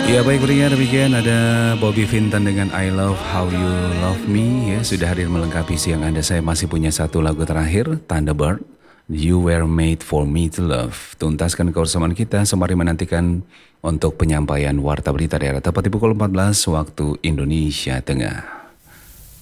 Ya baik pendengar, demikian ada Bobby Vinton dengan I Love How You Love Me ya, sudah hadir melengkapi siang Anda. Saya masih punya satu lagu terakhir, Thunderbird, You Were Made For Me To Love. Tuntaskan kebersamaan kita sembari menantikan untuk penyampaian warta berita daerah tepat di pukul 14 waktu Indonesia Tengah.